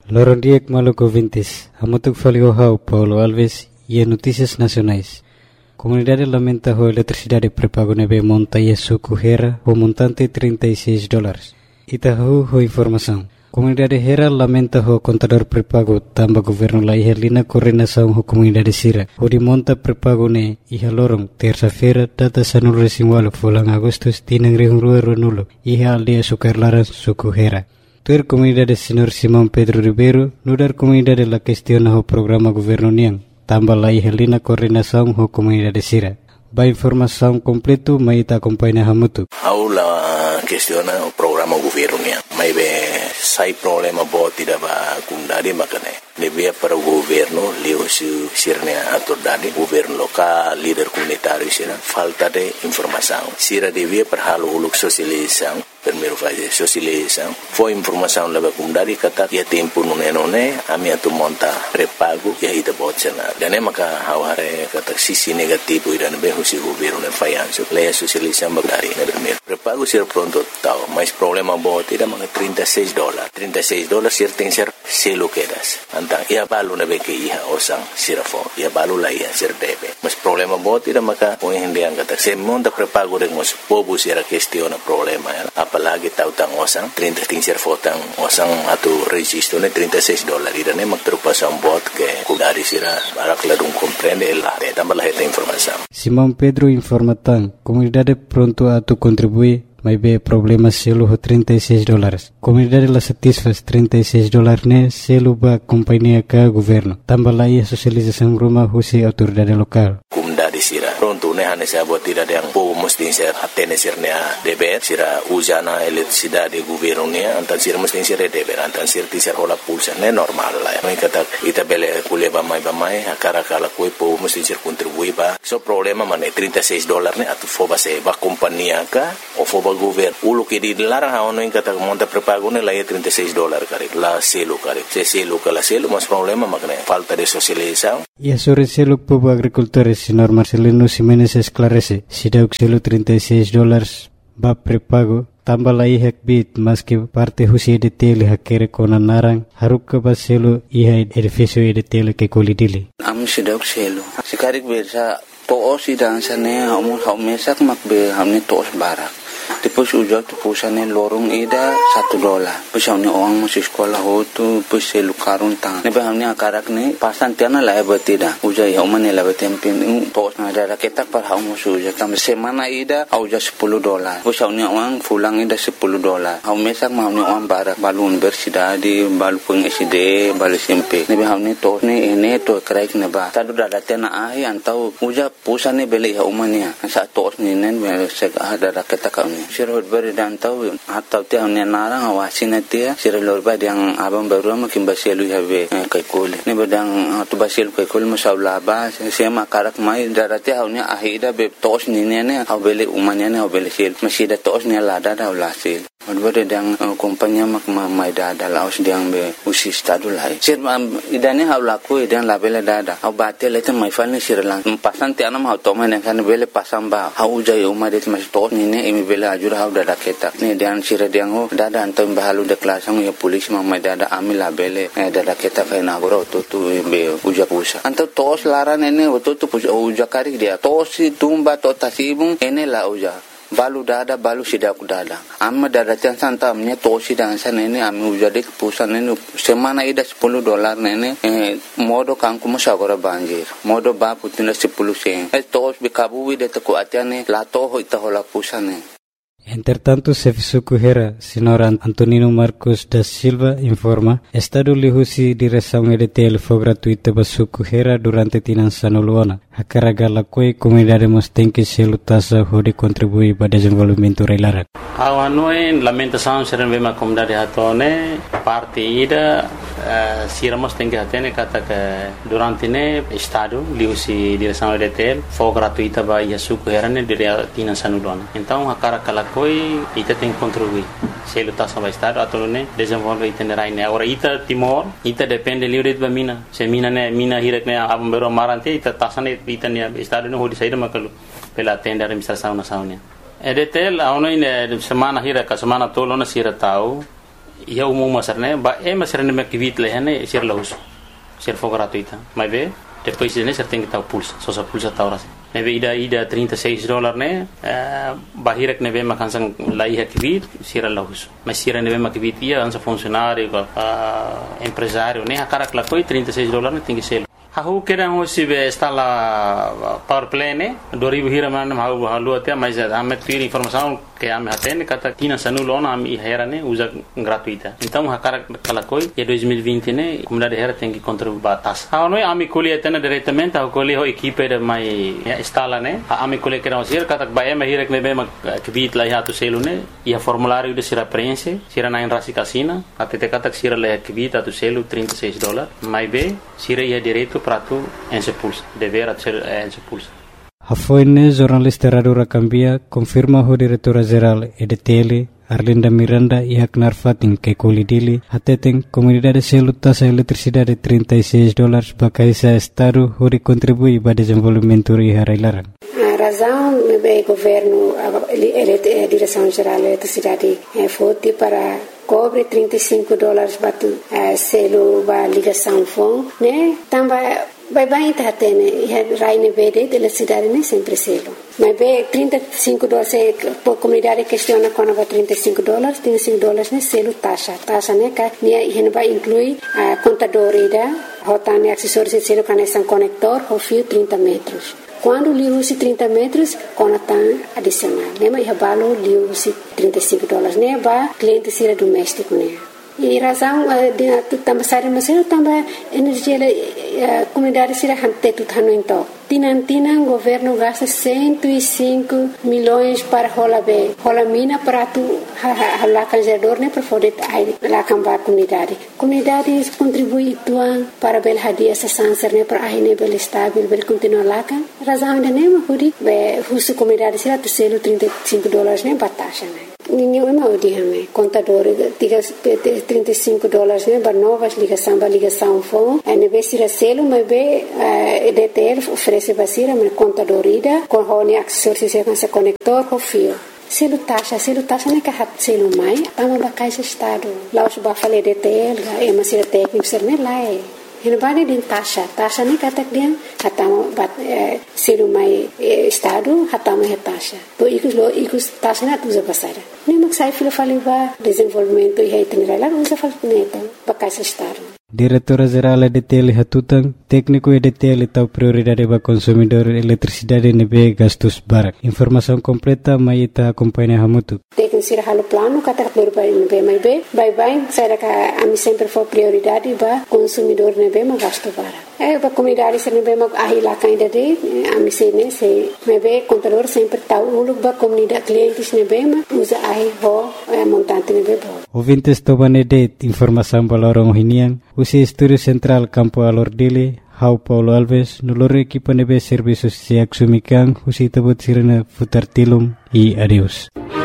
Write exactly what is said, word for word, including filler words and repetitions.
Lorondiek Maluco Vintes, Amotuk Faliohau, Paulo Alves e Notícias Nacionais. Comunidade lamenta a eletricidade pré-pago nebe monta e suco Hera, o montante trinta e seis dólares. Itahu ho informação. Comunidade Hera lamenta o contador pré-pago tamba governo la ihelina coordenação ho comunidade Sira. O de monta pré-pago ne iha lorong terça-feira data sanul resinwalo fulang agustus tinang rihung rua runulo iha aldia sukarlaran suku Hera. Tuer comunidade Senhor Simão Pedro Ribeiro, nudar comunidade la questiona ho programa governo niang, tamba la ihelina coordenação ho comunidade Sira. Ba informação completo maita acompanha hamutu. Aula questiona o programa governo niang. Mai be sai problema boti da ba kundari makane. Nevia para o governo, leo su sirne autoridade, governo local, líder comunitário sira, falta de informação. Sira devia para halo uluk sosialização, primeiro fase sosialização. Foi informação leva comunidade kata ya tempo nune nune, ami atu monta pré-pago ya ita botsana. Dane maka haware kata sisi negativo ira nebe husi governo ne fayanso, leia sosialização bagari ne primeiro. Pré-pago sira pronto tau, mas problema boti da maka trinta e seis dólares. trinta e seis dólares sira tem ser selo quedas. Ia balu na beke iha osang sirafo ia balu la ia sir debe mas problema boti da maka o hindi ang kata se monta pré-pago de mos pobo sira questiona problema ya apalagi tau tang osang trinta tin sir fotang osang atu registro ne trinta e seis dólares ida ne mak terpasang bot ke kudari sira barak ladung comprende la de tambah esta informação. Simão Pedro informa tan comunidade pronto atu contribui mas be problema selo ho trinta e seis dólares. Comunidade la satisfaz trinta e seis dólares ne selo ba companhia ka governo. Tambah lai sosialização rumah husi autoridade lokal. Comunidade sira pronto ne hane sa buat tidak yang po mesti ser atene sirnya deber sira usana eletricidade governo ne antan sira mesti ser deber antan sir ti ser hola pulsa ne normal la. Mai kata ita bele kuleba mai ba mai akara kala koi po mesti ser contribui ba. So problema mane trinta e seis dólares ne atu fo ba se ba companhia ka o fo governo ulo que di larang haono in kata monta pré-pago ne la e trinta e seis dólares kare la selo kare se selo kala selo mas problema makne falta de socialização. E a sobre selo povo agricultores senhor Marcelino Ximenes esclarece se deu selo trinta e seis dólares ba pré-pago tambah la ihek bit mas que parte husi de tele hakere kona narang haruk ba selo iha edifício de tele que colidili am se deu selo sikarik bersa toos sidang sane hamu haumesak makbe hamne toos barak. Depois ujar tu pusane lorong ida satu dolar. Pusane orang masih sekolah ho tu puse lukarun tang. Nebe hamne akarak ne pasan tiana la betida. Ujar ya umane la betempin tos na ada ketak par hau musu ujar tam semana ida au ujar sepuluh dolar. Pusane orang pulang ida sepuluh dolar. Hau mesak hamne orang barak balun universidade balu peng S D balu S M P. Nebe hamne tos ne ene to kraik ne ba. Tadu dada tiana ai antau ujar pusane beli ya umane. Sa tos ne nen sek ada ketak sirot beri dan tahu atau tiang ni narang awasin dia sirot lorba yang abang baru makin baselu habe kai kol ni bedang tu baselu kai kol masalah ba sema karak mai darati haunya ahida be tos ni ne habele umanya ne habele sil masih da tos ni lada da ulasil Odbere dang kompanya mak mai dada laos diang be usi stadu lai. Sir idane hau laku idang labele dada. Hau bate lete mai falni sir lang. Pasan ti anam hau toma ne kan bele pasam ba. Hau jai umma det mas to ni ne imi bele ajur hau dada ketak. Ni diang sir diang ho dada antam bahalu de klasang ya polis mak mai dada ami labele dada ketak kai na goro to tu be uja pusa. Antam tos laran ene to tu uja kari dia. Tos tumba to tasibung ene la uja. Balu dada balu sida ku dada amma dada tan santa amnya tosi dan sana ini ami ujade pusan ini semana ida sepuluh dolar nene eh, modo kanku masagora banjir modo ba putina sepuluh sen eh tos bikabu de taku atiane la to ho ita hola pusane. Entretanto, Sefisuku Hera, senhor Antonino Marcos da Silva, informa, Estado lihusi direção de telefone gratuita basuku Hera durante tinançano luana. A caragala koi comunidade mos tem que se lutasa hode contribuir para desenvolvimento reilara. Awan noen lamentação serem bem a comunidade hatone parte ida siramos tem que atene kata que durante ne Estado lihusi direção de tel for gratuita ba yasuku Hera ne dire tinançano luana. Então a caragala koi ita tem que contribuir. Se lutasa ba Estado atau ne desenvolve itinerai ne. Agora ita Timor ita depende livre de mina. Se mina ne mina hirak ne abam bero marante ita tasane ita ne Estado no hodi saída makalu pela tenda administração nacional. Edetel a ono ine semana hirak semana tolo na sira tau ia umum masarne ba e masarne me kivit lehane sir lahus sir for gratuita mas ve depois ne ser tem que estar pulsa só só pulsa tá hora neve ida ida trinta e seis dólares né bahirek neve makansang lai hakivit sir lahus mas sir neve makivit ia ansa funcionário empresário né akarak la coi trinta e seis dólares né tem que ser Aku kira hoje está lá power play né dua ribu hira mana mau halu até mas ame ter informação que ame atende kata tina sanu lona ame hera né usa gratuita então hakara kala koi e dois mil e vinte né comunidade hera tem que contribuir batas ah não ame colhe atende diretamente a colhe ho equipe de mai instala né ame colhe kira hoje kata bae me hira que me bem que bit lá ya tu selu né e a formulário de sira preenche sira na enrasi casina até te kata sira le que bit tu selu trinta e seis dólares mais be sira ia direito para tu ensepulsa dever ser ensepulsa. A foine jornalista Radura Cambia confirma o diretora geral E D T L Arlinda Miranda e Haknar Fatin que colidili hateten comunidade selu taxa eletricidade trinta e seis dólares bakaisa estado hori contribui para desenvolvimento e harailaran. A razão do governo a direção geral da eletricidade foi para cobre trinta e cinco dólares batu selo ba ligação fon né também vai bem tá tendo e raine verde de eletricidade né sempre selo mas bem trinta e cinco dólares a comunidade questiona quando vai trinta e cinco dólares trinta e cinco dólares né selo taxa taxa né que ne vai inclui a contador ida rotane acessórios de selo conexão conector o fio trinta metros. Quando li usi trinta metros, conatan adicional. Nema ia balo li usi trinta e cinco dólares. Ne ba cliente sira doméstico ne. E razão de também sair mas eu também energia a comunidade sira hante tu tano então. Tinan tinan governo gasta cento e cinco milhões para rola be. Rola mina para tu hala canjador ne para poder ai lá cambar comunidade. Comunidade contribui tuan para bel hadia essa sanser ne para ai ne bel estável bel continuar lá kan. Razão de nema hudi be husu comunidade sira tu selo trinta e cinco dólares ne batasha ne. Ninguém mau dia me contador trinta e cinco dólares ne ba novas ligação ba ligação fon. Ne be sira selo mas be E D T L oferece basira me contador ida com honi acessórios se com conector com fio. Selo taxa, selo taxa ne ka hat selo mai, tama ba caixa estado. Lá os ba fale D T L, é uma sira técnico ser ne lá é. Hinabani din taxa, taxa ne katak dia hatama bat selo mai estado, hatama é taxa. Bo ikus lo ikus taxa na tuza basara. Ne maksai filo fale ba desenvolvimento e itinerário lá usa fal neto ba caixa estado. Diretora Geral E D T L Hatutang, técnico E D T L tahu prioridade para consumidor eletricidade nebe gastos barak. Informação completa mai ita acompanha hamutu. Técnico sira halo plano kata berbai nebe mai be, bye bye, saya ka ami sempre for prioridade ba consumidor nebe ma gasto barak. Eh ba comunidade sira nebe ma ahila kainda de ami se ne se nebe contador sempre tahu uluk ba comunidade clientes nebe ma usa ahi ho montante nebe bo. Ouvintes tobane de informação balorong hinian. Usi Estúdio Central Campo Alordile, Hau Paulo Alves, nulore equipa nebe serviços se axumikan, usi tabot sirena futartilum e adeus.